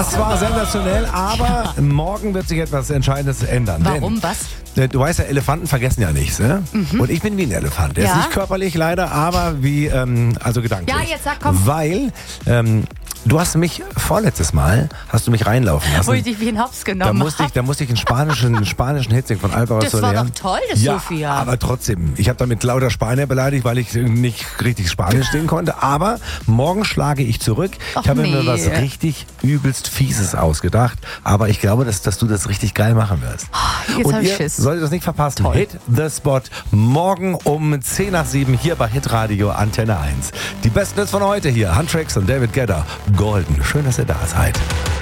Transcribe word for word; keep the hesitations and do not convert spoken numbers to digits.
Das war sensationell, aber morgen wird sich etwas Entscheidendes ändern. Warum? Was? Denn, du weißt ja, Elefanten vergessen ja nichts. Ne? Mhm. Und ich bin wie ein Elefant. Der Ja. ist nicht körperlich leider, aber wie, ähm, also gedanklich. Ja, jetzt sag, komm. Weil, ähm, du hast mich vorletztes Mal, hast du mich reinlaufen lassen. Wo ich dich wie ein Hops Da genommen musste ich, habe. da musste ich einen spanischen, einen spanischen Hit singen von Alvaro Das Soler. war doch toll, das ja, Sophia. aber trotzdem, ich habe damit lauter Spanier beleidigt, weil ich nicht richtig Spanisch singen konnte. Aber morgen schlage ich zurück. Ach ich habe nee. mir was richtig übelst Fieses ausgedacht. Aber ich glaube, dass, dass du das richtig geil machen wirst. Jetzt Und hab ich ihr Schiss. solltet das nicht verpassen. Toll. Hit the Spot morgen um zehn nach sieben hier bei Hitradio Antenne eins. Die besten Hits von heute hier. Huntrix und David Guetta. Golden. Schön, dass ihr da seid.